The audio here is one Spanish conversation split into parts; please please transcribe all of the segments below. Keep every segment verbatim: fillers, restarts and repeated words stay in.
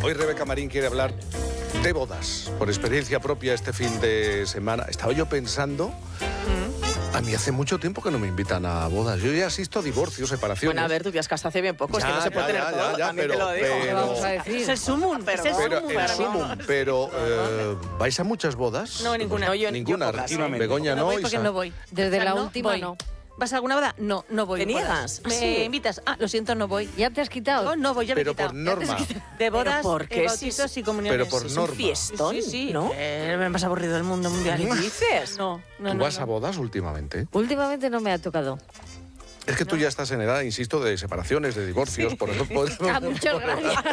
Hoy Rebeca Marín quiere hablar de bodas, por experiencia propia este fin de semana. Estaba yo pensando, mm. a mí hace mucho tiempo que no me invitan a bodas. Yo ya asisto a divorcios, separaciones. Bueno, a ver, tú te has casado hace bien poco, ya, es que no se puede ya, tener ya, todo, ya, ya, también pero, te lo digo. pero, ¿Qué vamos a decir? Es el sumum, pero, pero el sumum, el sumum, pero eh, ¿vais a muchas bodas? No, ninguna. No, yo, ninguna. Yo pocas, ¿eh? Begoña no. no, voy porque Isa. no voy. Desde O sea, la no última voy. no. ¿Vas a alguna boda? No, no voy. ¿Te bodas. niegas? Me Sí. invitas. Ah, lo siento, no voy. ¿Ya te has quitado? No, no voy, ya me he Pero quitado. por norma. De bodas, ¿Pero por qué? de bautizos Si- y comuniones. pero por Sí, norma. Un fiestón, Sí, sí. ¿no? Eh, me más aburrido del mundo mundial. ¿Qué dices? No, no, ¿Tú no. vas no. a bodas últimamente? Últimamente no me ha tocado. Es que tú ya estás en edad, insisto, de separaciones, de divorcios, por eso podemos... Ah, muchas gracias.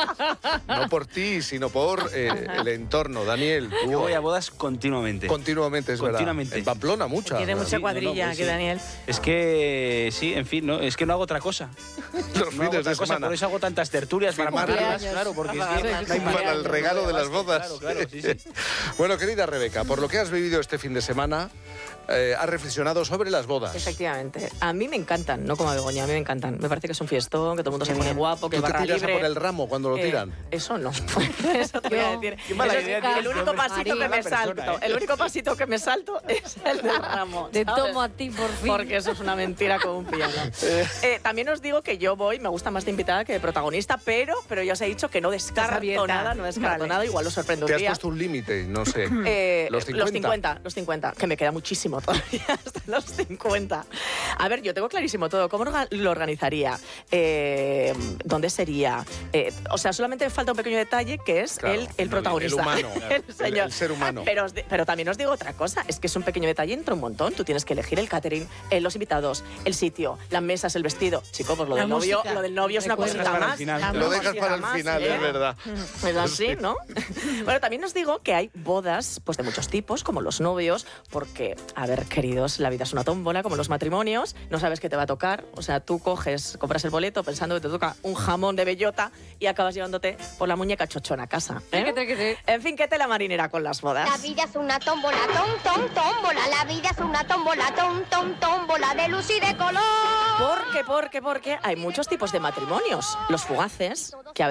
No por ti, sino por eh, el entorno. Daniel, tú Yo voy a bodas continuamente. continuamente, es Continuamente. verdad. En Pamplona, muchas. Tiene mucha Sí, cuadrilla no, no, que sí. Daniel. Es que, sí, en fin, no, es que no hago otra cosa. Los No hago fines otra de cosa, semana. por eso hago tantas tertulias para Firmar pagarlas, cumpleaños. claro, porque es Para que pagar no hay cumpleaños. Para el regalo de las bodas. Claro, claro, sí, sí. Bueno, querida Rebeca, por lo que has vivido este fin de semana, eh, has reflexionado sobre las bodas. Efectivamente. A mí me encantan, no como a Begoña, a mí me encantan. Me parece que es un fiestón, que todo el mundo se pone guapo, que ¿Tú te barra tiras libre. a por el ramo cuando lo Eh, tiran? eso no. Eso te voy a Yo- decir. Qué mala Eso es idea el tienes, único hombre. pasito que María. me Mala persona, salto. ¿eh? El único pasito que me salto es el del ramo. Te ¿sabes? tomo a ti por fin. Porque eso es una mentira como un piano. Eh, también os digo que yo voy, me gusta más de invitada que de protagonista, pero, pero ya os he dicho que no descarto abierta. nada, no descarto Vale. nada, igual os sorprendo ¿Te un has día. puesto un límite? No sé. Eh, ¿Los cincuenta? Los cincuenta, los cincuenta, que me queda muchísimo todavía hasta los cincuenta. A ver, yo tengo clarísimo todo. ¿Cómo orga- lo organizaría? Eh, ¿Dónde sería? Eh, o sea, solamente falta un pequeño detalle que es Claro, el, el protagonista. el humano, el, el- señor. el ser humano. Pero, os di- pero también os digo otra cosa, es que es un pequeño detalle entre un montón. Tú tienes que elegir el catering, eh, los invitados, el sitio, las mesas, el vestido. Chico, pues lo La del novio, música. lo del novio es una Recuerda. cosita Para el más. final. La Lo dejas cosita para el más, final, ¿eh? es verdad. Es así, ¿no? Bueno, también os digo que hay bodas pues, de muchos tipos, como los novios, porque, a ver, queridos, la vida es una tómbola, como los matrimonios, no sabes qué te va a tocar. O sea, tú coges, compras el boleto pensando que te toca un jamón de bellota y acabas llevándote por la muñeca chochona a casa. ¿eh? Treque, treque, treque. En fin, ¿qué tela marinera con las bodas? La vida es una tómbola, tom, tom, tómbola. La vida es una tómbola, tom, tom, tómbola de luz y de color. Porque, porque, porque hay muchos tipos de matrimonios. Los fugaces, que a